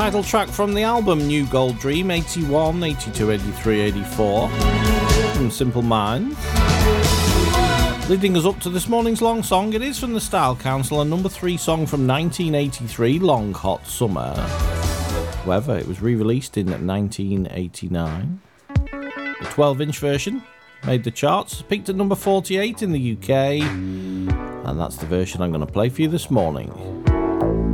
Title track from the album New Gold Dream, 81, 82, 83, 84, from Simple Minds. Leading us up to this morning's long song, it is from the Style Council, a number 3 song from 1983, Long Hot Summer. However, it was re-released in 1989. The 12-inch version made the charts, peaked at number 48 in the UK, and that's the version I'm going to play for you this morning.